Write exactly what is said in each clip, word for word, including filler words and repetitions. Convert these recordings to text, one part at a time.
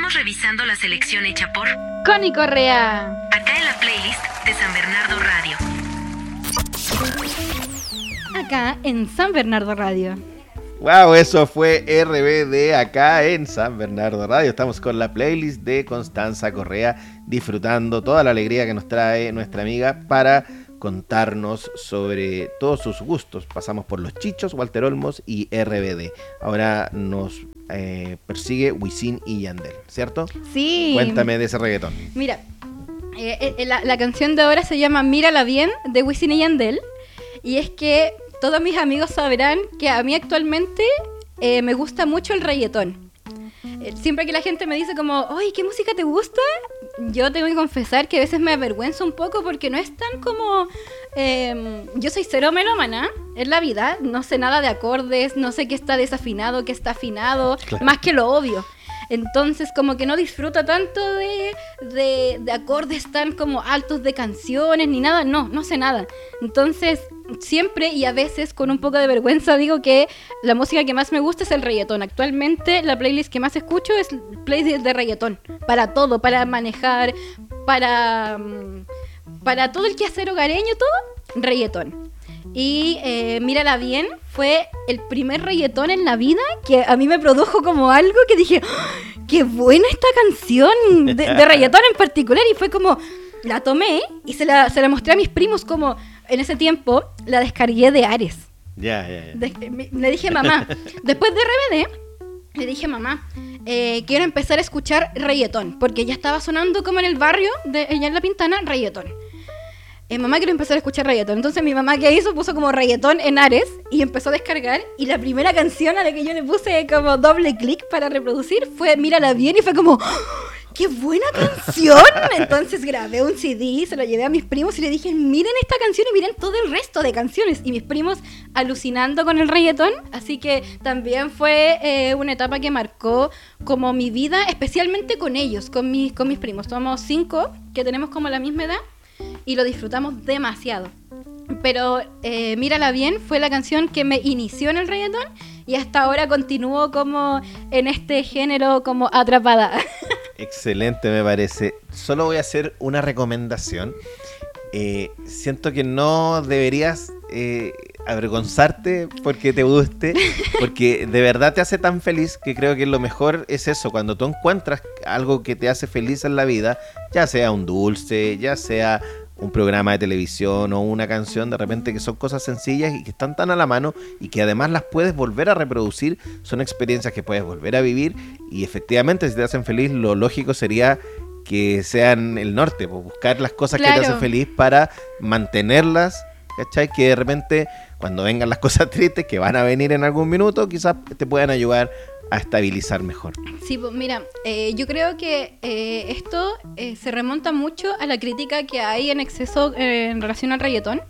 Seguimos revisando la selección hecha por Connie Correa. Acá en la playlist de San Bernardo Radio. Acá en San Bernardo Radio. Wow, eso fue R B D acá en San Bernardo Radio. Estamos con la playlist de Constanza Correa, disfrutando toda la alegría que nos trae nuestra amiga para contarnos sobre todos sus gustos. Pasamos por Los Chichos, Walter Olmos y R B D. Ahora nos eh, persigue Wisin y Yandel, ¿cierto? Sí. Cuéntame de ese reggaetón. Mira, eh, eh, la, la canción de ahora se llama Mírala Bien, de Wisin y Yandel. Y es que todos mis amigos sabrán que a mí actualmente eh, me gusta mucho el reggaetón. Eh, siempre que la gente me dice como, oye, ¿qué música te gusta? Yo tengo que confesar que a veces me avergüenzo un poco porque no es tan como... Eh, yo soy cero melómana en la vida, no sé nada de acordes, no sé qué está desafinado, qué está afinado, claro. Más que lo obvio. Entonces como que no disfruto tanto de, de, de acordes tan como altos de canciones ni nada, no, no sé nada. Entonces siempre y a veces con un poco de vergüenza digo que la música que más me gusta es el reggaetón. Actualmente la playlist que más escucho es playlist de reggaetón, para todo, para manejar, para, para todo el quehacer hogareño, todo, reggaetón. Y eh, Mírala Bien fue el primer reggaetón en la vida que a mí me produjo como algo que dije, ¡oh, qué buena esta canción! De, de reggaetón en particular. Y fue como, la tomé y se la, se la mostré a mis primos como, en ese tiempo, la descargué de Ares. Ya, ya, ya. De, me, le dije, mamá, después de R B D, le dije, mamá, eh, quiero empezar a escuchar reggaetón, porque ya estaba sonando como en el barrio, de, allá en La Pintana, reggaetón. Eh, mamá, quiero empezar a escuchar reggaetón. Entonces mi mamá, ¿qué hizo? Puso como reggaetón en Ares y empezó a descargar. Y la primera canción a la que yo le puse como doble clic para reproducir fue Mírala Bien. Y fue como, ¡oh, ¡qué buena canción! Entonces grabé un C D, se lo llevé a mis primos y le dije, miren esta canción y miren todo el resto de canciones. Y mis primos alucinando con el reggaetón. Así que también fue eh, una etapa que marcó como mi vida, especialmente con ellos, con mis, con mis primos. Somos cinco que tenemos como la misma edad. Y lo disfrutamos demasiado. Pero eh, Mírala Bien fue la canción que me inició en el reggaetón y hasta ahora continúo como en este género como atrapada. Excelente, me parece. Solo voy a hacer una recomendación. Eh, siento que no deberías eh, avergonzarte porque te guste, porque de verdad te hace tan feliz que creo que lo mejor es eso, cuando tú encuentras algo que te hace feliz en la vida, ya sea un dulce, ya sea un programa de televisión o una canción, de repente que son cosas sencillas y que están tan a la mano y que además las puedes volver a reproducir, son experiencias que puedes volver a vivir y efectivamente si te hacen feliz lo lógico sería que sean el norte, pues buscar las cosas claro. que te hacen feliz para mantenerlas, ¿cachai? Que de repente cuando vengan las cosas tristes, que van a venir en algún minuto, quizás te puedan ayudar a estabilizar mejor. Sí, pues mira, eh, yo creo que eh, esto eh, se remonta mucho a la crítica que hay en exceso eh, en relación al reggaetón.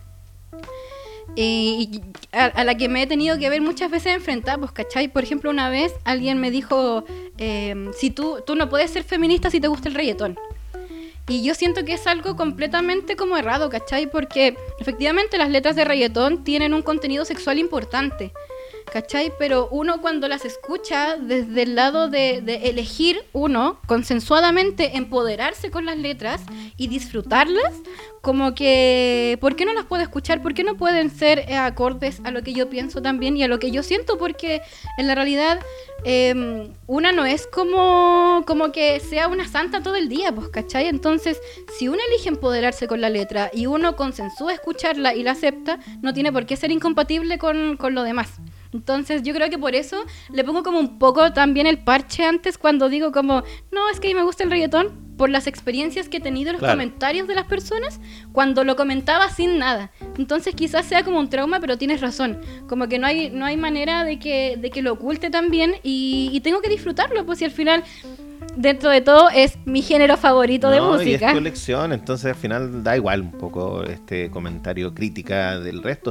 Y a, a la que me he tenido que ver muchas veces enfrentada, pues, ¿cachai? Por ejemplo, una vez alguien me dijo, eh, si tú, tú no puedes ser feminista si te gusta el reggaetón. Y yo siento que es algo completamente como errado, ¿cachai? Porque efectivamente las letras de reggaetón tienen un contenido sexual importante, ¿cachai? Pero uno cuando las escucha desde el lado de, de elegir uno, consensuadamente empoderarse con las letras y disfrutarlas, como que, ¿por qué no las puedo escuchar? ¿Por qué no pueden ser eh, acordes a lo que yo pienso también y a lo que yo siento? Porque en la realidad eh, una no es como, como que sea una santa todo el día, pues, ¿cachai? Entonces, si uno elige empoderarse con la letra y uno consensúa escucharla y la acepta, no tiene por qué ser incompatible con, con lo demás. Entonces yo creo que por eso le pongo como un poco también el parche antes cuando digo como, no, es que a mí me gusta el reggaetón, por las experiencias que he tenido en los claro. comentarios de las personas cuando lo comentaba sin nada. Entonces quizás sea como un trauma, pero tienes razón, como que no hay, no hay manera de que, de que lo oculte también y, y tengo que disfrutarlo, pues si al final dentro de todo es mi género favorito no, de música. Y es tu elección, entonces al final da igual un poco este comentario, crítica del resto.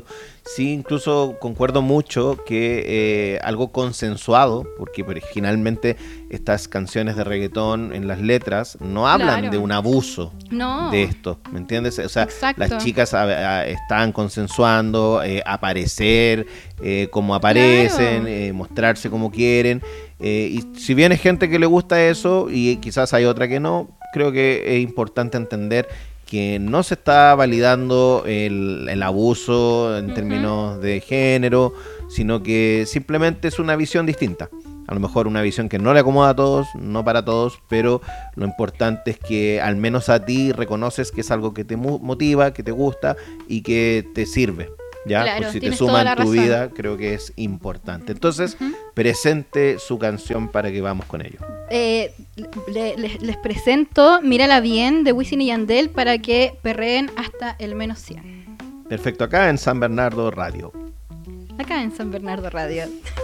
sí, incluso concuerdo mucho que eh, algo consensuado, porque originalmente estas canciones de reggaetón en las letras no hablan Claro. de un abuso No. de esto, ¿me entiendes? O sea, Exacto. las chicas a- a- están consensuando eh, aparecer eh, como aparecen, Claro. eh, mostrarse como quieren, eh, y si bien hay gente que le gusta eso y quizás hay otra que no, creo que es importante entender que no se está validando el, el abuso en Ujú. términos de género, sino que simplemente es una visión distinta. A lo mejor una visión que no le acomoda a todos, no para todos, pero lo importante es que al menos a ti reconoces que es algo que te mu- motiva, que te gusta y que te sirve. ¿Ya? Claro, Por si te tienes suma toda en la tu razón. vida, creo que es importante. Entonces, Ujú. presente su canción para que vamos con ello. Eh, le- le- les presento Mírala Bien de Wisin y Yandel para que perreen hasta el menos cien. Perfecto, acá en San Bernardo Radio. Acá en San Bernardo Radio.